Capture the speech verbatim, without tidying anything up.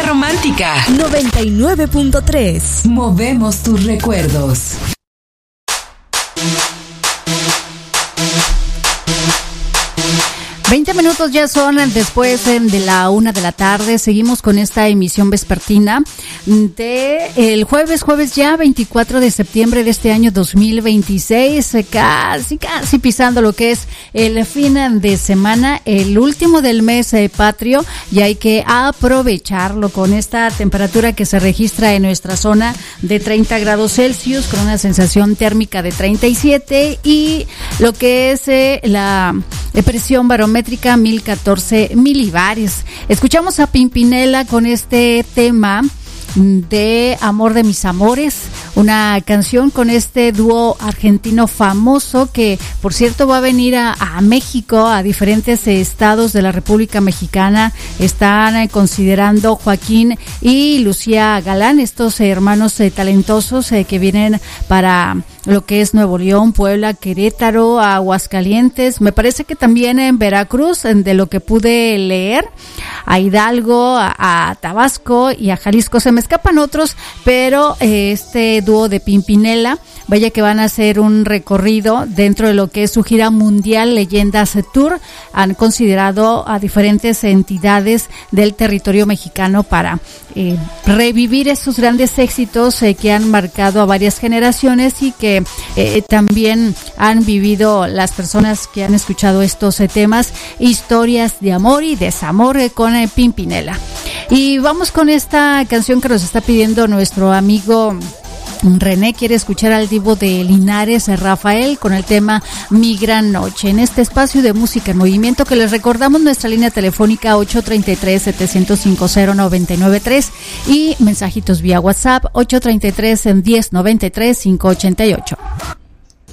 romántica. noventa y nueve punto tres. Movemos tus recuerdos. veinte minutos ya son después de la una de la tarde. Seguimos con esta emisión vespertina de el jueves, jueves ya veinticuatro de septiembre de este año dos mil veintiséis. Casi, casi pisando lo que es el fin de semana, el último del mes eh, patrio, y hay que aprovecharlo con esta temperatura que se registra en nuestra zona de treinta grados Celsius, con una sensación térmica de treinta y siete, y lo que es eh, la presión barométrica mil catorce milibares. Escuchamos a Pimpinela con este tema de Amor de mis amores, una canción con este dúo argentino famoso que, por cierto, va a venir a, a México, a diferentes estados de la República Mexicana. Están eh, considerando Joaquín y Lucía Galán, estos eh, hermanos eh, talentosos eh, que vienen para lo que es Nuevo León, Puebla, Querétaro, Aguascalientes, me parece que también en Veracruz, de lo que pude leer, a Hidalgo, a, a Tabasco y a Jalisco. Se me escapan otros, pero eh, este dúo de Pimpinela, vaya que van a hacer un recorrido dentro de lo que es su gira mundial Leyendas Tour. Han considerado a diferentes entidades del territorio mexicano para eh, revivir esos grandes éxitos eh, que han marcado a varias generaciones y que eh, también han vivido las personas que han escuchado estos eh, temas, historias de amor y desamor eh, con eh, Pimpinela. Y vamos con esta canción que nos está pidiendo nuestro amigo René. Quiere escuchar al divo de Linares, Rafael, con el tema Mi Gran Noche, en este espacio de música en movimiento, que les recordamos nuestra línea telefónica ocho tres tres, siete cero cinco, cero nueve nueve tres y mensajitos vía WhatsApp ocho tres tres, uno cero nueve tres, cinco ocho ocho.